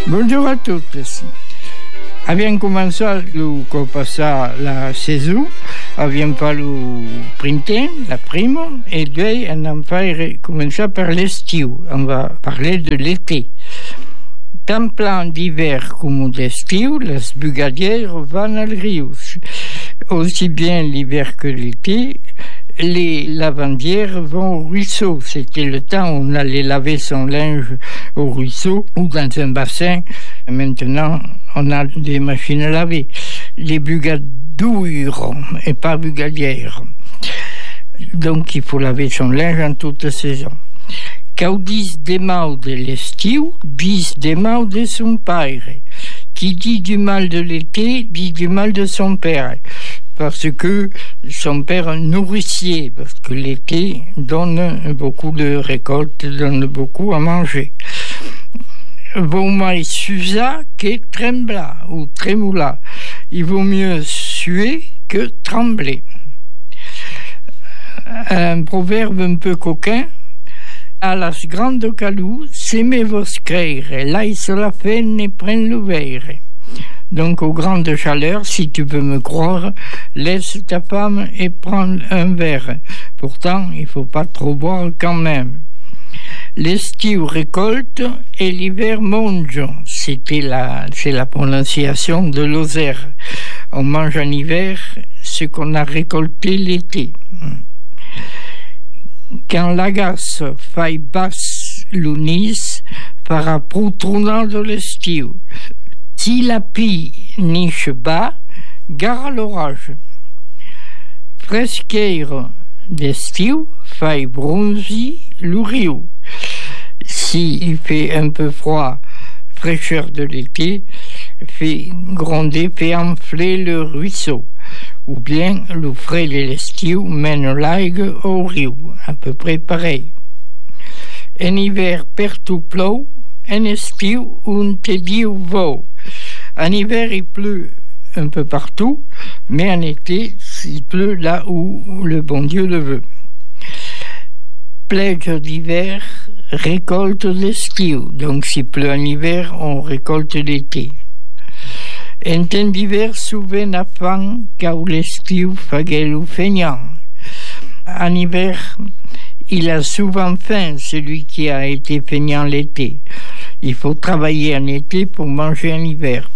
Buongiorno a tutti. Abbiamo cominciato la saison, abbiamo fatto il printemps, la prima, e poi abbiamo cominciato per l'estiu. On va parler de l'été. Tant plein d'hiver comme d'estiu, les bugadières vont al rius. Aussi bien l'hiver que l'été, les lavandières vont au ruisseau. C'était le temps où on allait laver son linge au ruisseau ou dans un bassin. Maintenant, on a des machines à laver. Les bugadures et pas bugadières. Donc, il faut laver son linge en toute saison. Quand dit des mal de l'estiu, dit des mal de son père. Qui dit du mal de l'été, dit du mal de son père. Parce que son père nourricier, parce que l'été donne beaucoup de récoltes, donne beaucoup à manger. Vaut mieux suza que trembla ou trémoula. Il vaut mieux suer que trembler. Un proverbe un peu coquin. A las grandes calous, semez vos crères, laisse la fenne et prenne le verre. Donc, aux grandes chaleurs, si tu veux me croire, laisse ta femme et prends un verre. Pourtant, il ne faut pas trop boire quand même. L'estiu récolte et l'hiver mange. C'est la prononciation de Lozère. On mange en hiver ce qu'on a récolté l'été. Quand l'agace faille basse l'unis, fera proutronant de l'estiu. Si la pie niche bas, gare à l'orage. Fresqueire d'estiu, faille bronzi l'ouriou. Si il fait un peu froid, fraîcheur de l'été, fait gronder, fait enfler le ruisseau. Ou bien le frais de l'estiu mène l'aigue au riu, à peu près pareil. En hiver, partout plou, en estiu, un te diu vau. En hiver, il pleut un peu partout, mais en été, il pleut là où le bon Dieu le veut. Plège d'hiver, récolte d'estiu. Donc, s'il pleut en hiver, on récolte l'été. En temps d'hiver, souvent a faim, car l'estiu faguait le feignant. En hiver, il a souvent faim, celui qui a été feignant l'été. Il faut travailler en été pour manger en hiver.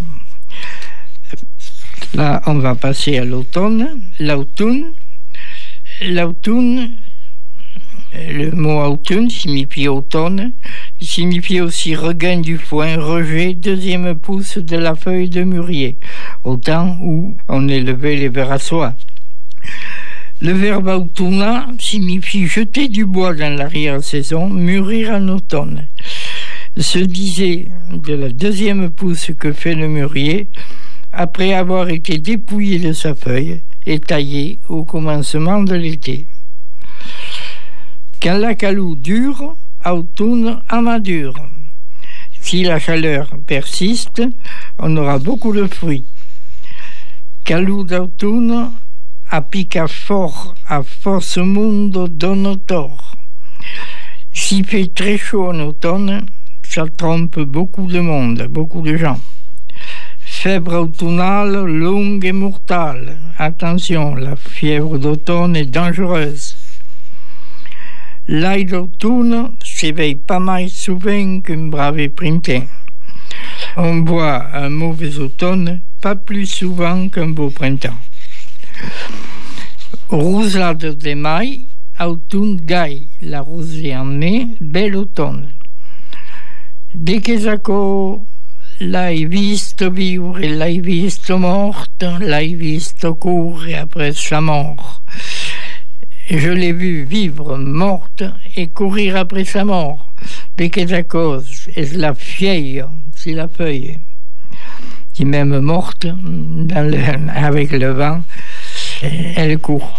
Là, on va passer à l'automne. L'automne, le mot automne signifie automne, signifie aussi regain du foin, rejet, deuxième pousse de la feuille de mûrier, au temps où on élevait les vers à soie. Le verbe autumna signifie jeter du bois dans l'arrière-saison, mûrir en automne. Se disait de la deuxième pousse que fait le mûrier, après avoir été dépouillé de sa feuille et taillé au commencement de l'été. Quand la calou dure, automne amadure. Si la chaleur persiste, on aura beaucoup de fruits. Calou d'automne applica fort à force monde donne tort. S'il fait très chaud en automne, ça trompe beaucoup de monde, beaucoup de gens. Fièvre automnale longue et mortale. Attention, la fièvre d'automne est dangereuse. L'ail d'automne s'éveille pas mal souvent qu'un brave printemps. On voit un mauvais automne pas plus souvent qu'un beau printemps. Rousade de mai, automne gai, la rosée en mai, bel automne. Dès que Jaco l'hai visto vivre, l'hai visto morte, l'hai visto courir après sa mort. Je l'ai vu vivre, morte, et courir après sa mort. Dès que la cause est la vieille, c'est la feuille, qui même morte, avec le vent, elle court.